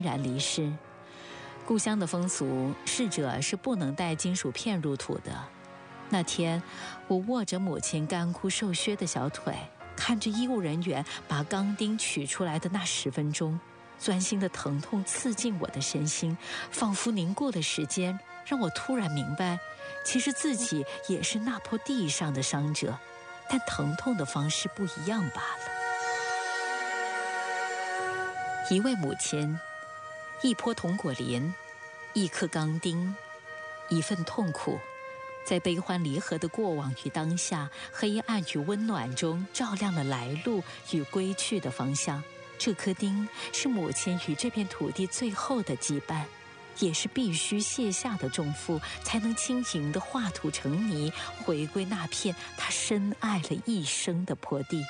然离世。故乡的风俗，逝者是不能带金属片入土的。那天，我握着母亲干枯瘦削的小腿，看着医务人员把钢钉取出来的那10分钟，钻心的疼痛刺进我的身心，仿佛凝固的时间，让我突然明白，其实自己也是那坡地上的伤者，但疼痛的方式不一样罢了。一位母亲，一坡铜果林，一颗钢钉，一份痛苦，在悲欢离合的过往与当下，黑暗与温暖中照亮了来路与归去的方向。这颗钉是母亲与这片土地最后的羁绊，也是必须卸下的重负，才能轻盈地化土成泥，回归那片她深爱了一生的坡地。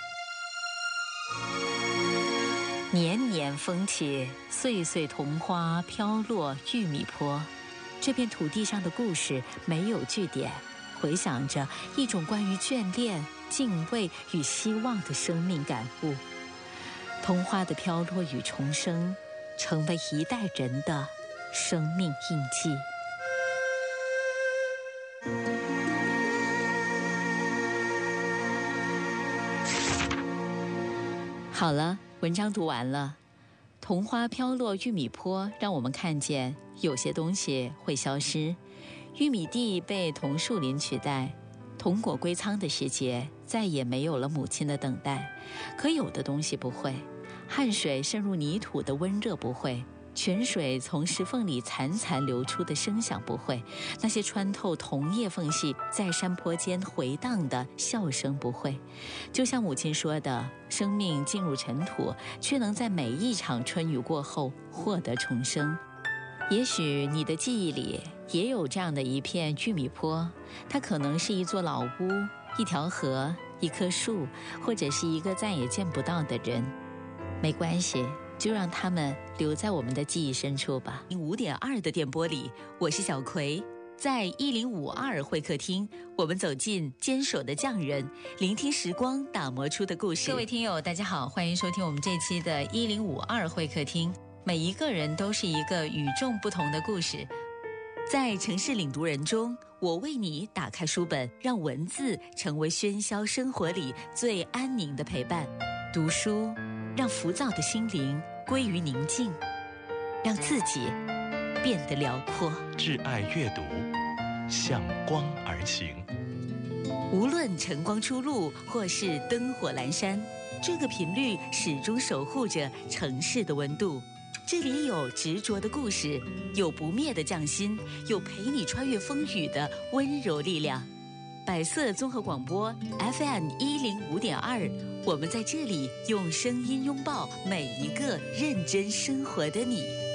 年年风起，岁岁桐花飘落玉米坡。这片土地上的故事没有句点，回想着一种关于眷恋、敬畏与希望的生命感悟。桐花的飘落与重生，成为一代人的生命印记。好了，文章读完了。桐花飘落玉米坡，让我们看见有些东西会消失。玉米地被桐树林取代，桐果归仓的时节再也没有了母亲的等待。可有的东西不会，汗水渗入泥土的温热不会，泉水从石缝里潺潺流出的声响不会，那些穿透桐叶缝隙在山坡间回荡的笑声不会。就像母亲说的，生命进入尘土，却能在每一场春雨过后获得重生。也许你的记忆里也有这样的一片玉米坡，它可能是一座老屋、一条河、一棵树，或者是一个再也见不到的人。没关系，就让他们留在我们的记忆深处吧。5.2的电波里，我是小葵，在1052会客厅，我们走进坚守的匠人，聆听时光打磨出的故事。各位听友大家好，欢迎收听我们这期的1052会客厅。每一个人都是一个与众不同的故事。在城市领读人中，我为你打开书本，让文字成为喧嚣生活里最安宁的陪伴。读书让浮躁的心灵归于宁静，让自己变得辽阔。 挚爱阅读，向光而行。 无论晨光初露或是灯火阑珊，这个频率始终守护着城市的温度。这里有执着的故事，有不灭的匠心，有陪你穿越风雨的温柔力量。百色综合广播 FM 105.2，我们在这里用声音拥抱每一个认真生活的你。